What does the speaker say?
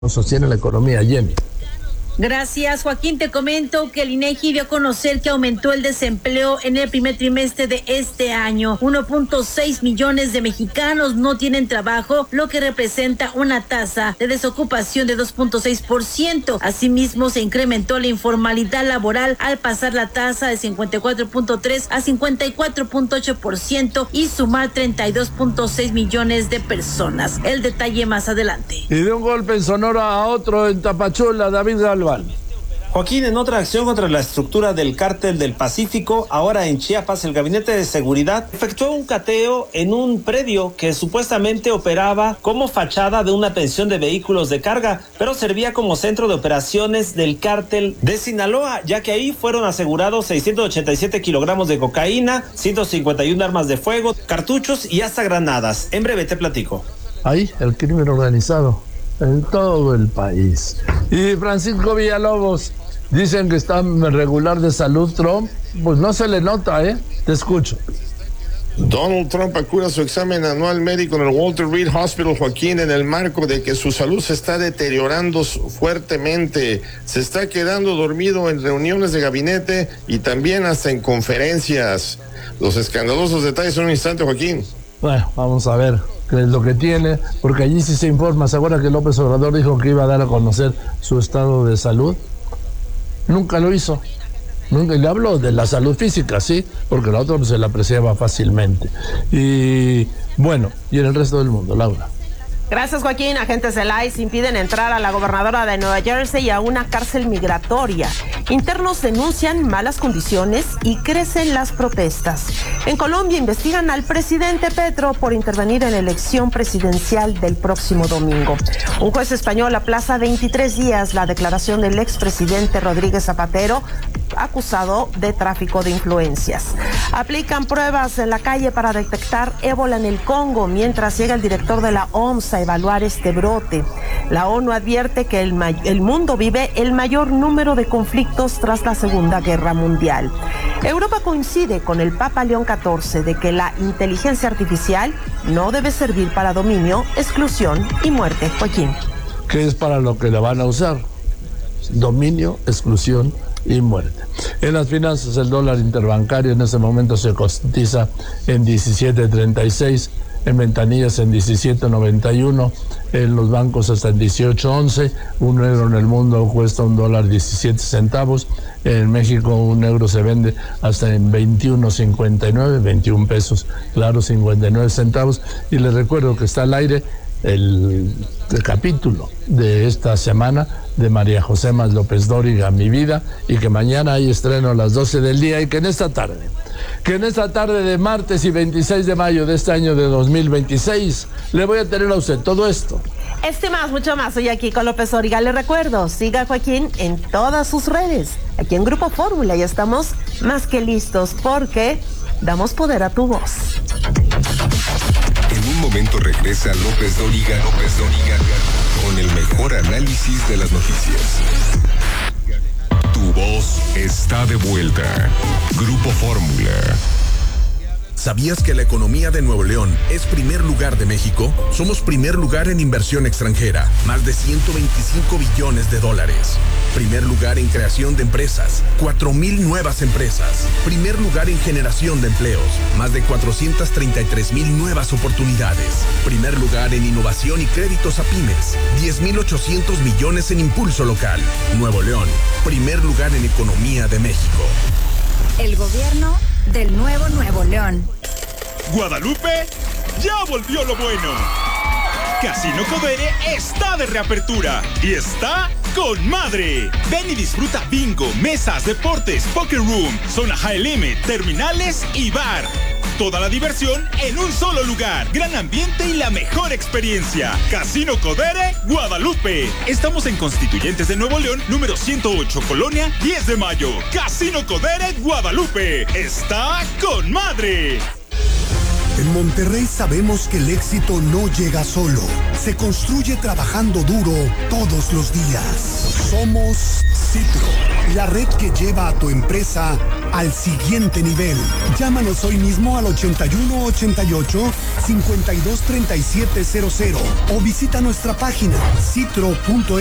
sostiene la economía. Jenny. Gracias, Joaquín. Te comento que el INEGI dio a conocer que aumentó el desempleo en el primer trimestre de este año. 1.6 millones de mexicanos no tienen trabajo, lo que representa una tasa de desocupación de 2.6%. Asimismo, se incrementó la informalidad laboral al pasar la tasa de 54.3 a 54.8% y sumar 32.6 millones de personas. El detalle más adelante. Y de un golpe en Sonora a otro en Tapachula, David Galván. Joaquín, en otra acción contra la estructura del Cártel del Pacífico, ahora en Chiapas, el Gabinete de Seguridad efectuó un cateo en un predio que supuestamente operaba como fachada de una pensión de vehículos de carga, pero servía como centro de operaciones del Cártel de Sinaloa, ya que ahí fueron asegurados 687 kilogramos de cocaína, 151 armas de fuego, cartuchos y hasta granadas. En breve te platico. Ahí, el crimen organizado en todo el país. Y Francisco Villalobos, dicen que está regular de salud Trump, pues no se le nota, te escucho. Donald Trump acude a su examen anual médico en el Walter Reed Hospital, Joaquín, en el marco de que su salud se está deteriorando fuertemente. Se está quedando dormido en reuniones de gabinete y también hasta en conferencias. Los escandalosos detalles en un instante, Joaquín. Bueno, vamos a ver qué es lo que tiene, porque allí sí se informa. ¿Se acuerda que López Obrador dijo que iba a dar a conocer su estado de salud? Nunca lo hizo. Nunca le habló de la salud física, sí, porque la otra pues, se la apreciaba fácilmente. Y bueno, y en el resto del mundo, Laura. Gracias, Joaquín. Agentes del ICE impiden entrar a la gobernadora de Nueva Jersey a una cárcel migratoria. Internos denuncian malas condiciones y crecen las protestas. En Colombia investigan al presidente Petro por intervenir en la elección presidencial del próximo domingo. Un juez español aplaza 23 días la declaración del expresidente Rodríguez Zapatero, acusado de tráfico de influencias. Aplican pruebas en la calle para detectar ébola en el Congo, mientras llega el director de la OMS a evaluar este brote. La ONU advierte que el mundo vive el mayor número de conflictos tras la Segunda Guerra Mundial. Europa coincide con el Papa León XIV de que la inteligencia artificial no debe servir para dominio, exclusión y muerte. Joaquín. ¿Qué es para lo que la van a usar? Dominio, exclusión y muerte. En las finanzas, el dólar interbancario en este momento se cotiza en 17.36, en ventanillas en 17.91, en los bancos hasta en 18.11, un euro en el mundo cuesta $1.17, en México un euro se vende hasta en 21.59, 21 pesos, claro, 59 centavos, y les recuerdo que está al aire el capítulo de esta semana de María José Más López Dóriga, Mi Vida, y que mañana hay estreno a las 12 del día, y que en esta tarde de martes y 26 de mayo de este año de 2026 le voy a tener a usted todo esto. Más, mucho más, hoy aquí con López Dóriga. Le recuerdo, siga a Joaquín en todas sus redes. Aquí en Grupo Fórmula ya estamos más que listos porque damos poder a tu voz. En un momento regresa López Dóriga con el mejor análisis de las noticias. Tu voz está de vuelta. Grupo Fórmula. ¿Sabías que la economía de Nuevo León es primer lugar de México? Somos primer lugar en inversión extranjera, más de 125 billones de dólares. Primer lugar en creación de empresas, 4,000 nuevas empresas. Primer lugar en generación de empleos, más de 433,000 nuevas oportunidades. Primer lugar en innovación y créditos a pymes, 10,800 millones en impulso local. Nuevo León, primer lugar en economía de México. El gobierno del nuevo Nuevo León. Guadalupe, ya volvió lo bueno. Casino Codere está de reapertura y está con madre. Ven y disfruta bingo, mesas, deportes, poker room, zona high limit, terminales y bar. Toda la diversión en un solo lugar. Gran ambiente y la mejor experiencia. Casino Codere, Guadalupe. Estamos en Constituyentes de Nuevo León, número 108, Colonia 10 de Mayo. Casino Codere, Guadalupe. Está con madre. En Monterrey sabemos que el éxito no llega solo. Se construye trabajando duro todos los días. Somos Citro, la red que lleva a tu empresa al siguiente nivel. Llámanos hoy mismo al 8188-523700 o visita nuestra página citro.com.